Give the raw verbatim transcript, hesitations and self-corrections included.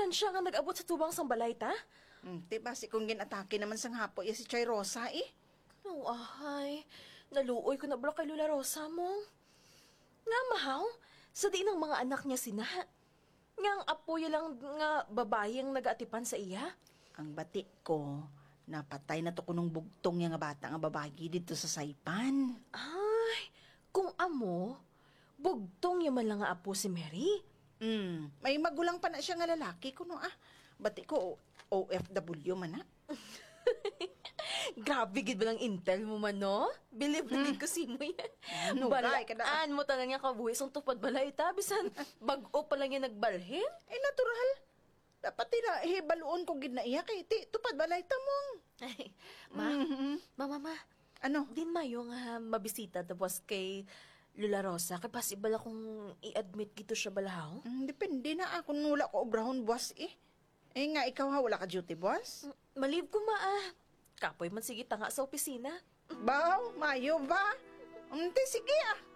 Kailan siya nga nag-abot sa tubang sang balay ta? Hmm, ti basi kung ginatake naman sang hapo ya si Chay Rosa eh. No, ahay. Naluoy ko na bala kay Lola Rosa mo. Nga mahaw, sa di ng mga anak niya sina. Nga ang apoy lang nga babayeng nag-atipan sa iya. Ang bati ko, napatay na to kunong bugtong yung nga bata nga babayi dito sa Saipan. Ay, kung amo, bugtong yaman lang nga apo si Mary. Hmm, may magulang pa na siya nga lalaki kuno ah. Bati ko O F W man na. Grabe, gid ba lang intel mo man, no? Believe na gid ko si mo yan. Ano, gay, kada- Balaan mo tanan nga kabuhis ang tupad balay ta. Bisan, bag-o pa lang yan nagbalhin. Eh natural. Dapat tila eh baluon ko gid na iya kay ti tupad balay tamong. Ay, ma, ma, ma, ma. Ano? Din mayo nga mabisita tapos kay Lola Rosa. Kaya pasibala kung i-admit gito siya balahaw. Mm, depende na ako nung wala ko obrahon boss eh. Eh nga ikaw ha wala ka duty boss? Malib ko ma ah. Kapoy man sige tanga sa opisina. Baw, mayo ba? Um, te, sige ah.